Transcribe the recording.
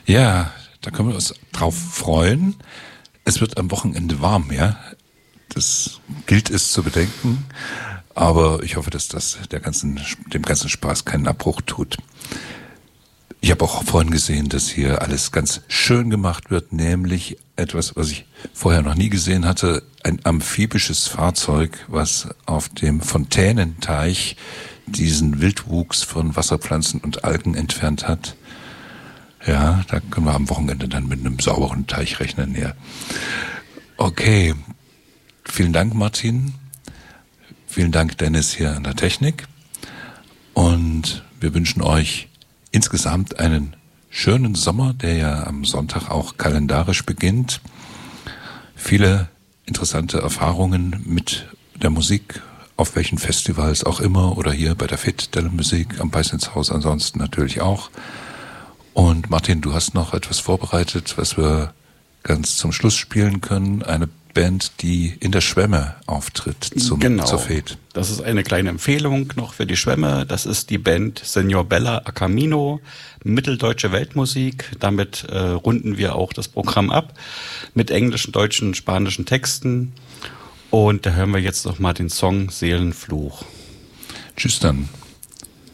Ja, da können wir uns drauf freuen. Es wird am Wochenende warm, ja. Das gilt es zu bedenken. Aber ich hoffe, dass das dem ganzen Spaß keinen Abbruch tut. Ich habe auch vorhin gesehen, dass hier alles ganz schön gemacht wird, nämlich etwas, was ich vorher noch nie gesehen hatte, ein amphibisches Fahrzeug, was auf dem Fontänenteich diesen Wildwuchs von Wasserpflanzen und Algen entfernt hat. Ja, da können wir am Wochenende dann mit einem sauberen Teich rechnen, ja. Okay, vielen Dank, Martin. Vielen Dank, Dennis, hier an der Technik. Und wir wünschen euch insgesamt einen schönen Sommer, der ja am Sonntag auch kalendarisch beginnt. Viele interessante Erfahrungen mit der Musik, auf welchen Festivals auch immer, oder hier bei der FIT der Musik am Beisnitzhaus ansonsten natürlich auch. Und Martin, du hast noch etwas vorbereitet, was wir ganz zum Schluss spielen können. Eine Band, die in der Schwemme auftritt zur FIT. Das ist eine kleine Empfehlung noch für die Schwemme. Das ist die Band Senor Bella a Camino, mitteldeutsche Weltmusik. Damit runden wir auch das Programm ab mit englischen, deutschen, spanischen Texten. Und da hören wir jetzt noch mal den Song Seelenfluch. Tschüss dann.